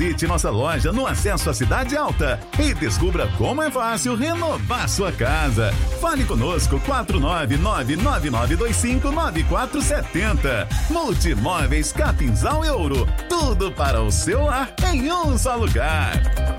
Visite nossa loja no acesso à Cidade Alta e descubra como é fácil renovar sua casa. Fale conosco 49999259470. Multimóveis Capinzal e Ouro. Tudo para o seu lar em um só lugar.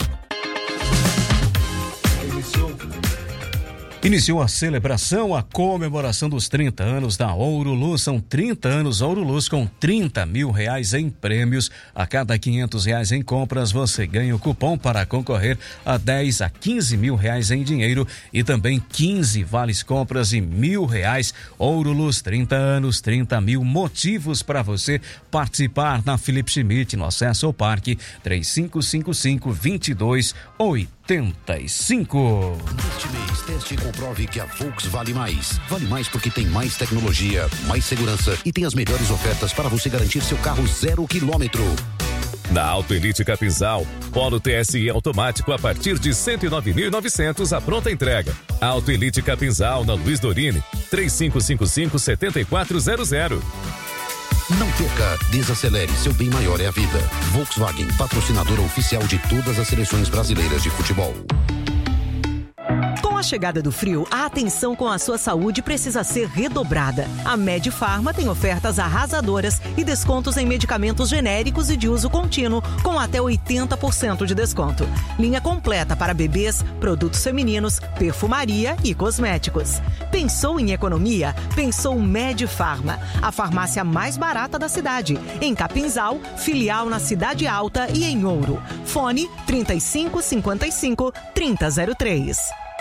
Iniciou a celebração, a comemoração dos 30 anos da Ouro Luz. São 30 anos Ouro Luz com 30 mil reais em prêmios. A cada 500 reais em compras, você ganha o cupom para concorrer a 10 a 15 mil reais em dinheiro e também 15 vales compras e R$1.000. Ouro Luz, 30 anos, 30 mil motivos para você participar na Felipe Schmidt, no acesso ao parque, 3555-2285. Este mês, teste e comprove que a Volks vale mais. Vale mais porque tem mais tecnologia, mais segurança e tem as melhores ofertas para você garantir seu carro 0 quilômetro. Na Auto Elite Capinzal, Polo TSI automático a partir de 109.900 a pronta entrega. Auto Elite Capinzal, na Luiz Dorini, 3555-7400. Não perca, desacelere, seu bem maior é a vida. Volkswagen, patrocinadora oficial de todas as seleções brasileiras de futebol. Com a chegada do frio, a atenção com a sua saúde precisa ser redobrada. A Medifarma tem ofertas arrasadoras e descontos em medicamentos genéricos e de uso contínuo, com até 80% de desconto. Linha completa para bebês, produtos femininos, perfumaria e cosméticos. Pensou em economia? Pensou Medifarma, a farmácia mais barata da cidade. Em Capinzal, filial na Cidade Alta e em Ouro. Fone 3555-3003.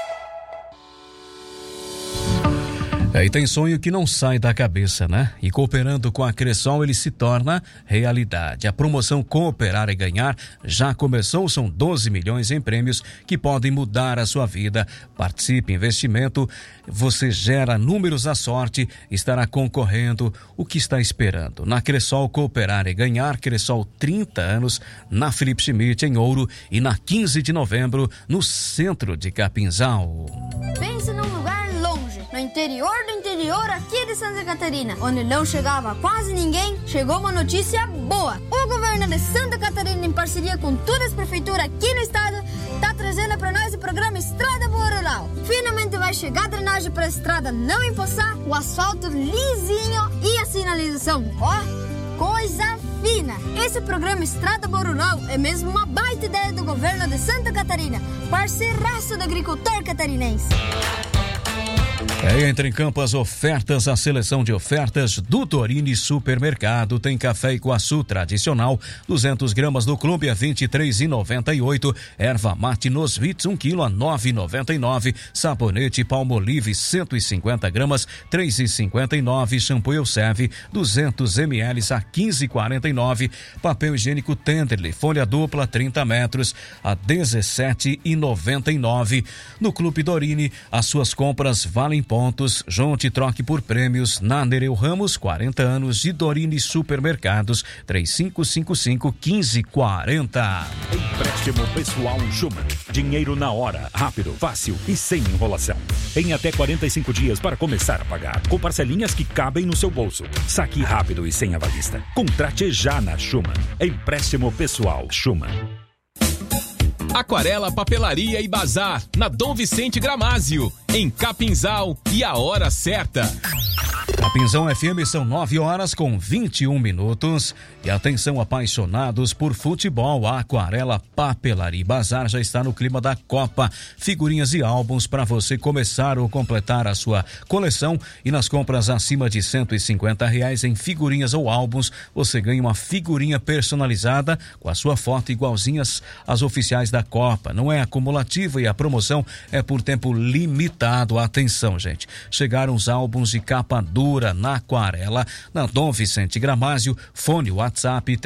E tem sonho que não sai da cabeça, né? E cooperando com a Cressol, ele se torna realidade. A promoção Cooperar e Ganhar já começou, são 12 milhões em prêmios que podem mudar a sua vida. Participe, investimento, você gera números à sorte, estará concorrendo. O que está esperando? Na Cressol Cooperar e Ganhar, Cressol 30 anos, na Felipe Schmidt em Ouro e na 15 de novembro, no centro de Capinzal. Pense num lugar longe, no interior do interior aqui de Santa Catarina, onde não chegava quase ninguém. Chegou uma notícia boa. O governo de Santa Catarina, em parceria com todas as prefeituras aqui no estado, está trazendo para nós o programa Estrada Boa Rural. Finalmente vai chegar a drenagem para a estrada não empoçar, o asfalto lisinho e a sinalização, ó, coisa fina. Esse programa Estrada Boa Rural é mesmo uma baita ideia do governo de Santa Catarina, parceiraço do agricultor catarinense. Entre em campo as ofertas, a seleção de ofertas do Dorini Supermercado. Tem café Iguaçu tradicional, 200 gramas do clube a R$23,98. Erva mate Nosvitz, 1 quilo a R$9,99. Sabonete Palmolive, 150 gramas, R$3,59. Shampoo Elseve, 200 ml a R$15,49. Papel higiênico Tenderly, folha dupla, 30 metros, a R$17,99. No Clube Dorini, as suas compras valem pontos. Junte e troque por prêmios. Na Nereu Ramos, 40 anos, de Dorini Supermercados, 3555-1540. Empréstimo pessoal Schumann. Dinheiro na hora, rápido, fácil e sem enrolação. Em até 45 dias para começar a pagar, com parcelinhas que cabem no seu bolso. Saque rápido e sem avalista. Contrate já na Schumann. Empréstimo pessoal Schumann. Aquarela, Papelaria e Bazar, na Dom Vicente Gramázio, em Capinzal, e a hora certa. Capinzal FM, são 9h21. E atenção, apaixonados por futebol, a Aquarela, Papelaria e Bazar já está no clima da Copa. Figurinhas e álbuns para você começar ou completar a sua coleção. E nas compras acima de R$150 em figurinhas ou álbuns, você ganha uma figurinha personalizada com a sua foto igualzinhas às oficiais da Copa. Não é acumulativa e a promoção é por tempo limitado. Atenção, gente. Chegaram os álbuns de capa dura na Aquarela, na Dom Vicente Gramázio. Fone WhatsApp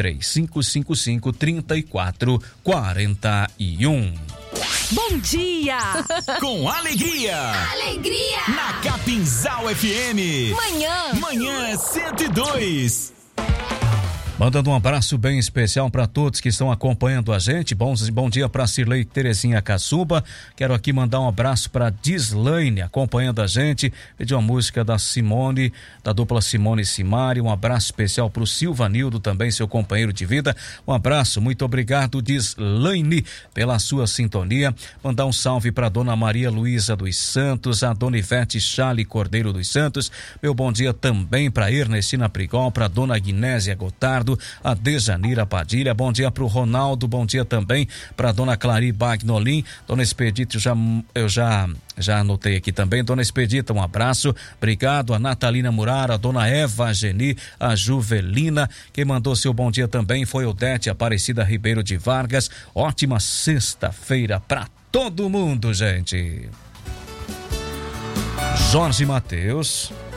3555-3441. Bom dia! Com alegria! Alegria! Na Capinzal FM. Manhã 102. Mandando um abraço bem especial para todos que estão acompanhando a gente. Bom dia para Cirlei Terezinha Caçuba. Quero aqui mandar um abraço para Dislaine acompanhando a gente. Pediu uma música da Simone, da dupla Simone e Simari. Um abraço especial para o Silvanildo, também seu companheiro de vida. Um abraço, muito obrigado, Dislaine, pela sua sintonia. Mandar um salve para Dona Maria Luísa dos Santos, a Dona Ivete Chale Cordeiro dos Santos. Meu bom dia também para Ernestina Prigol, para Dona Guinésia Gotardo, a Dejanira Padilha. Bom dia para o Ronaldo, bom dia também para Dona Clari Bagnolim. Dona Expedito, eu já anotei aqui também. Dona Expedita, um abraço. Obrigado a Natalina Murara, a Dona Eva Geni, a Juvelina. Quem mandou seu bom dia também foi Odete Aparecida Ribeiro de Vargas. Ótima sexta-feira para todo mundo, gente. Jorge Mateus.